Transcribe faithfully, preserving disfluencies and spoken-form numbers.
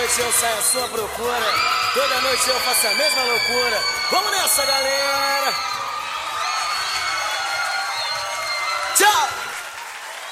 noite eu saio à sua procura, toda noite eu faço a mesma loucura. Vamos nessa, galera!